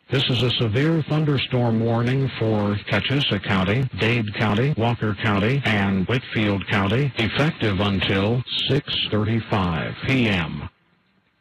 This is a severe thunderstorm warning for Catoosa County, Dade County, Walker County, and Whitfield County, effective until 6:35 p.m.